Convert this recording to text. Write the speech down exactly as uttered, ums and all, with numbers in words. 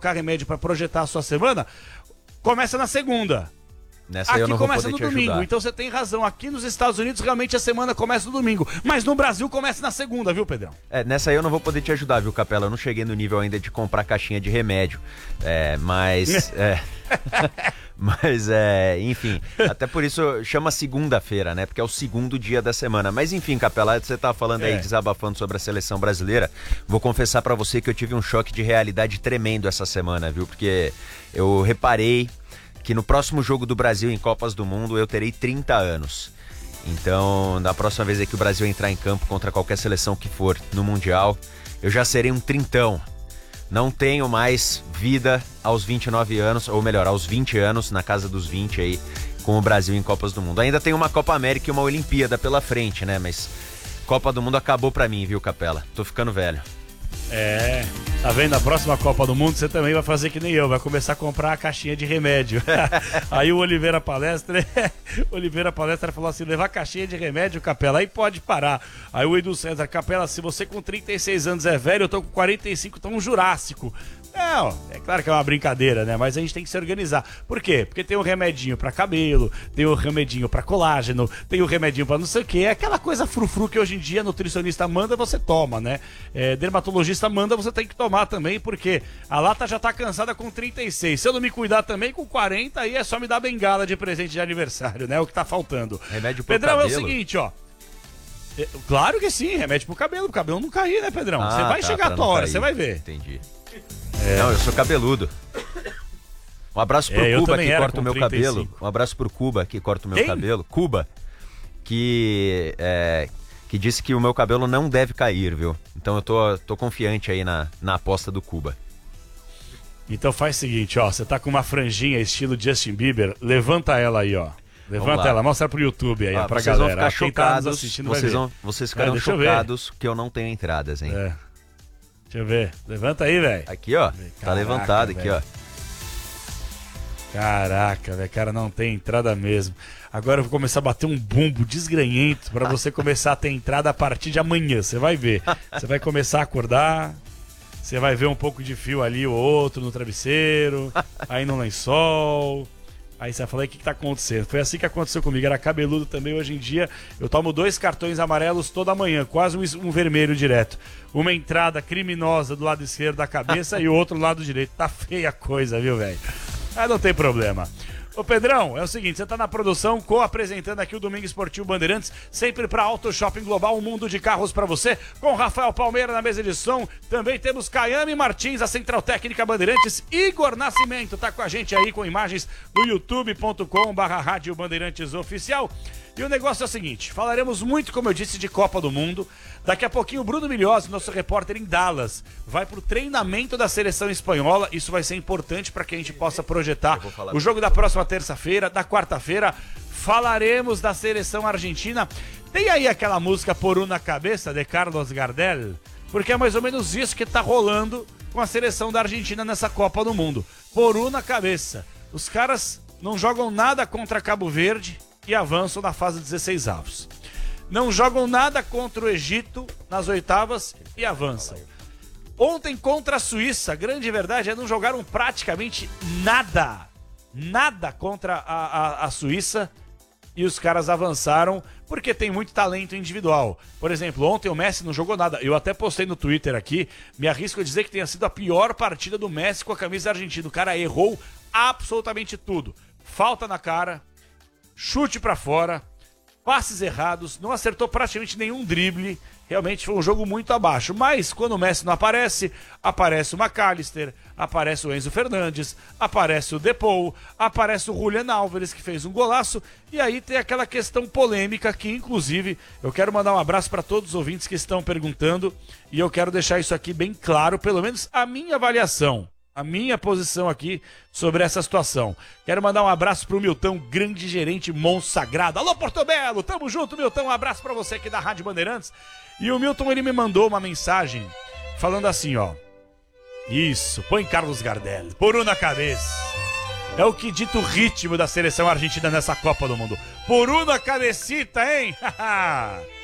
colocar remédio para projetar a sua semana, começa na segunda. Nessa aqui eu não vou começa poder no te domingo, ajudar. então você tem razão. Aqui nos Estados Unidos realmente a semana começa no domingo, mas no Brasil começa na segunda, viu, Pedrão? É, nessa aí eu não vou poder te ajudar, viu, Capela? Eu não cheguei no nível ainda de comprar caixinha de remédio. É, mas... é, mas, é, enfim, até por isso chama segunda-feira, né? Porque é o segundo dia da semana. Mas, enfim, Capela, você tava falando aí, É. desabafando sobre a seleção brasileira. Vou confessar pra você que eu tive um choque de realidade tremendo essa semana, viu? Porque eu reparei que no próximo jogo do Brasil em Copas do Mundo eu terei trinta anos. Então, na próxima vez que o Brasil entrar em campo contra qualquer seleção que for no Mundial, eu já serei um trintão. Não tenho mais vida aos vinte e nove anos, ou melhor, aos vinte anos, na casa dos vinte aí, com o Brasil em Copas do Mundo. Ainda tem uma Copa América e uma Olimpíada pela frente, né? Mas Copa do Mundo acabou pra mim, viu, Capela? Tô ficando velho. É, tá vendo? A próxima Copa do Mundo você também vai fazer que nem eu, vai começar a comprar a caixinha de remédio. Aí o Oliveira Palestra, Oliveira Palestra falou assim, levar caixinha de remédio, Capela, aí pode parar. Aí o Edu César, Capela, se você com trinta e seis anos é velho, eu tô com quarenta e cinco, tô um jurássico. Não, é claro que é uma brincadeira, né? Mas a gente tem que se organizar. Por quê? Porque tem o remedinho pra cabelo, tem o remedinho pra colágeno, tem o remedinho pra não sei o quê. É aquela coisa frufru que hoje em dia nutricionista manda, você toma, né? É, dermatologista manda, você tem que tomar também, porque a lata já tá cansada com trinta e seis. Se eu não me cuidar também, com quarenta, aí é só me dar bengala de presente de aniversário, né? O que tá faltando. Remédio pro Pedrão, cabelo? é o seguinte, ó. É, claro que sim, remédio pro cabelo, pro cabelo não cair, né, Pedrão? Você Ah, vai tá, chegar a pra tua não hora, cair. você vai ver. Entendi. É. Não, eu sou cabeludo. Um abraço pro É, eu Cuba também que era corta com o meu trinta e cinco. cabelo. Um abraço pro Cuba que corta o meu Quem? cabelo. Cuba, que é, que disse que o meu cabelo não deve cair, viu? Então eu tô, tô confiante aí na, na aposta do Cuba. Então faz o seguinte, ó, você tá com uma franjinha estilo Justin Bieber, levanta ela aí, ó. Levanta lá. ela, mostra pro YouTube aí, Ah, ó, pra vocês galera. vão ficar Quem tá nos chocados, assistindo vai vocês, ver. vão, vocês ficarão É, deixa eu ver. chocados que eu não tenho entradas, hein? É. Deixa eu ver. Levanta aí, velho. Aqui, ó. Caraca, Tá levantado aqui, velho. ó. Caraca, velho, cara, não tem entrada mesmo. Agora eu vou começar a bater um bumbo desgranhento pra você começar a ter entrada a partir de amanhã, você vai ver. Você vai começar a acordar, você vai ver um pouco de fio ali ou outro no travesseiro, aí no lençol. Aí você vai falar, o que que tá acontecendo? Foi assim que aconteceu comigo, era cabeludo também. Hoje em dia eu tomo dois cartões amarelos toda manhã, quase um, um vermelho direto. Uma entrada criminosa do lado esquerdo da cabeça e o outro lado direito. Tá feia a coisa, viu, velho? Ah, não tem problema. Ô Pedrão, é o seguinte, você tá na produção, co-apresentando aqui o Domingo Esportivo Bandeirantes, sempre pra Auto Shopping Global, um mundo de carros pra você, com Rafael Palmeira na mesa de som, também temos Caiame Martins, a Central Técnica Bandeirantes, Igor Nascimento tá com a gente aí com imagens no youtube ponto com barra rádio Bandeirantes Oficial. E o negócio é o seguinte, falaremos muito, como eu disse, de Copa do Mundo. Daqui a pouquinho o Bruno Milhozzi, nosso repórter em Dallas, vai pro treinamento da seleção espanhola. Isso vai ser importante para que a gente possa projetar o jogo da próxima terça-feira, da quarta-feira. Falaremos da seleção argentina. Tem aí aquela música Por Una Cabeça, de Carlos Gardel? Porque é mais ou menos isso que tá rolando com a seleção da Argentina nessa Copa do Mundo. Por Una Cabeça. Os caras não jogam nada contra Cabo Verde e avançam na fase dezesseis avos. Não jogam nada contra o Egito nas oitavas e avançam. Ontem contra a Suíça, a grande verdade é não jogaram praticamente nada. Nada contra a, a, a Suíça e os caras avançaram porque tem muito talento individual. Por exemplo, ontem o Messi não jogou nada. Eu até postei no Twitter aqui, me arrisco a dizer que tenha sido a pior partida do Messi com a camisa argentina. O cara errou absolutamente tudo. Falta na cara, chute pra fora, passes errados, não acertou praticamente nenhum drible. Realmente foi um jogo muito abaixo. Mas quando o Messi não aparece, aparece o McAllister, aparece o Enzo Fernandes, aparece o Depou, aparece o Julián Álvares, que fez um golaço. E aí tem aquela questão polêmica que, inclusive, eu quero mandar um abraço para todos os ouvintes que estão perguntando. E eu quero deixar isso aqui bem claro, pelo menos a minha avaliação, a minha posição aqui sobre essa situação. Quero mandar um abraço pro Milton, grande gerente monstro sagrado. Alô, Portobello, tamo junto, Milton, um abraço pra você aqui da Rádio Bandeirantes. E o Milton, ele me mandou uma mensagem falando assim, ó. Isso, põe Carlos Gardel, por uma cabeça. É o que dita o ritmo da seleção argentina nessa Copa do Mundo. Por uma cabecita, hein?